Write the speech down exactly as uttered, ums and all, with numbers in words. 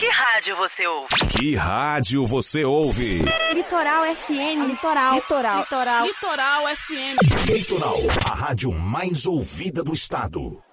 Que rádio você ouve? Que rádio você ouve? Litoral F M. Litoral. Litoral. Litoral. Litoral F M. Litoral, a rádio mais ouvida do estado.